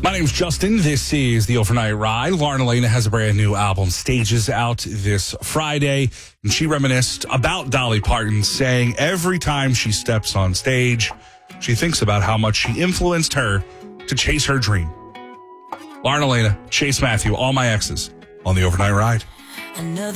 My name's Justin. This is the Overnight Ride. Lauren Elena has a brand new album, Stages, out this Friday. And she reminisced about Dolly Parton, saying every time she steps on stage, she thinks about how much she influenced her to chase her dream. Lauren Elena, Chase Matthew, All My Exes on the Overnight Ride.